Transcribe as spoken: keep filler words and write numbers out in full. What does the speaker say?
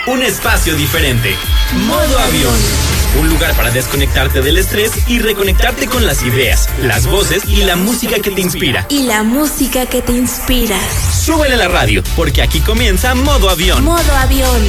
Un espacio diferente. Modo Avión. Un lugar para desconectarte del estrés y reconectarte con las ideas, las voces y la música que te inspira. Y la música que te inspira. Súbele a la radio, porque aquí comienza Modo Avión. Modo Avión.